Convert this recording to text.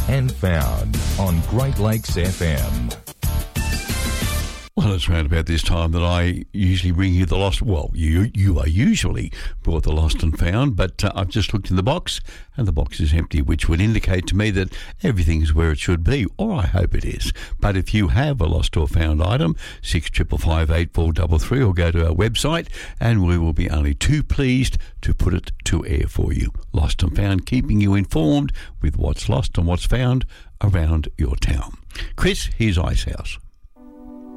and Found on Great Lakes FM. Well, it's around about this time that I usually bring you the lost. Well, you are usually brought the lost and found, but I've just looked in the box and the box is empty, which would indicate to me that everything's where it should be, or I hope it is. But if you have a lost or found item, 65558433, or go to our website and we will be only too pleased to put it to air for you. Lost and Found, keeping you informed with what's lost and what's found around your town. Chris, here's Icehouse.